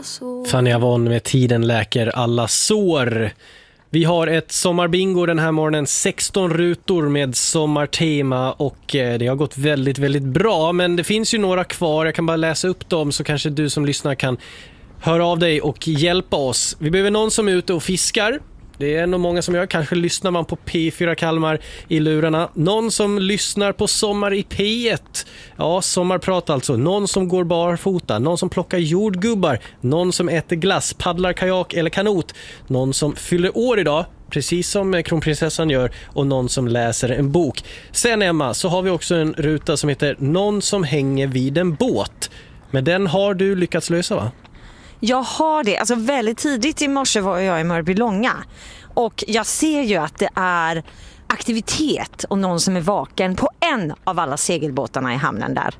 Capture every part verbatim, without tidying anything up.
alla sår. Fanny Avon med Tiden läker alla sår. Vi har ett sommarbingo den här morgonen, sexton rutor med sommartema och det har gått väldigt, väldigt bra. Men det finns ju några kvar, jag kan bara läsa upp dem så kanske du som lyssnar kan höra av dig och hjälpa oss. Vi behöver någon som är ute och fiskar. Det är nog många som gör. Kanske lyssnar man på P fyra Kalmar i lurarna. Någon som lyssnar på Sommar i P ett. Ja, sommarprat alltså. Någon som går barfota. Någon som plockar jordgubbar. Någon som äter glass, paddlar kajak eller kanot. Någon som fyller år idag, precis som kronprinsessan gör. Och någon som läser en bok. Sen Emma, så har vi också en ruta som heter Någon som hänger vid en båt. Men den har du lyckats lösa, va? Jag har det. Alltså väldigt tidigt i morse var jag i Mörbylånga. Och jag ser ju att det är aktivitet och någon som är vaken på en av alla segelbåtarna i hamnen där.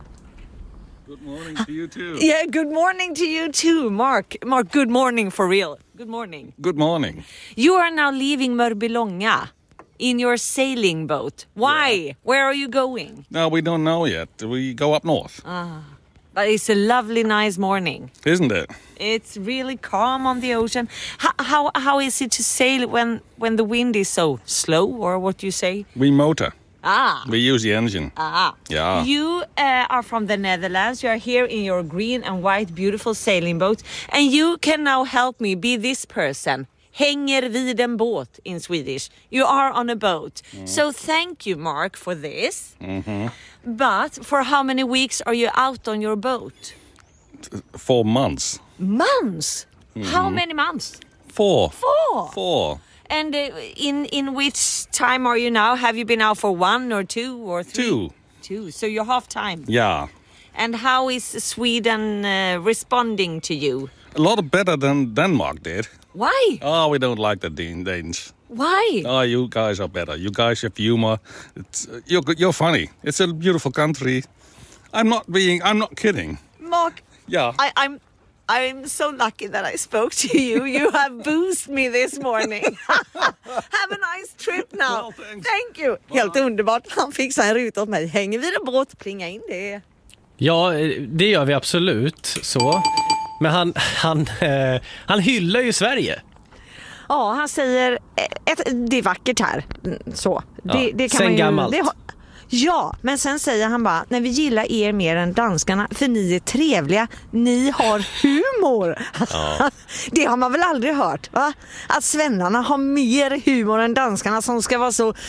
Good morning to you too. Yeah, good morning to you too, Mark. Mark, good morning for real. Good morning. Good morning. You are now leaving Mörbylånga in your sailing boat. Why? Yeah. Where are you going? No, we don't know yet. We go up north. Ah, but it's a lovely, nice morning. Isn't it? It's really calm on the ocean. How, how how is it to sail when when the wind is so slow, or what do you say? We motor. Ah. We use the engine. Ah. Yeah. You uh, are from the Netherlands. You are here in your green and white beautiful sailing boat. And you can now help me be this person. Hänger vid en båt in Swedish. You are on a boat. Mm. So thank you, Mark, for this. Mm-hmm. But for how many weeks are you out on your boat? Four months. Months? Mm-hmm. How many months? Four. Four? Four. And uh, in in which time are you now? Have you been out for one or two or three? Two. Two. So you're half time. Yeah. And how is Sweden uh, responding to you? A lot better than Denmark did. Why? Oh, we don't like the Dan- Danes. Why? Oh, you guys are better. You guys have humor. It's uh, you're you're funny. It's a beautiful country. I'm not being. I'm not kidding. Mark. Yeah. I, I'm. I'm so lucky that I spoke to you. You have boosted me this morning. Have a nice trip now. Well, thanks. Thank you. Helt underbart. Han fixar en ruta åt mig. Hänger vid en båt, plinga in det. Ja, det gör vi absolut så. Men han, han, eh, han hyllar ju Sverige. Ja, han säger ett, det är vackert här. Så. Det, Ja, det kan sen man ju, gammalt. det, ja, men sen säger han bara, när vi gillar er mer än danskarna, för ni är trevliga, ni har humor. Ja. Det har man väl aldrig hört, va? Att svennarna har mer humor än danskarna som ska vara så...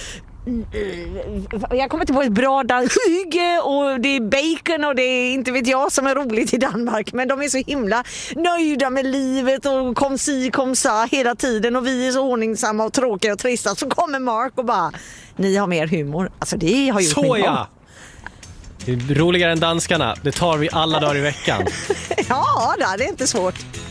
Jag kommer inte på ett bra hygge och det är bacon och det är inte vet jag som är roligt i Danmark, men de är så himla nöjda med livet och kom si kom sa hela tiden och vi är så ordningsamma och tråkiga och trista. Så kommer Mark och bara, ni har mer humor. Alltså det har gjort så ja. Det är roligare än danskarna. Det tar vi alla dagar i veckan. Ja, det är inte svårt.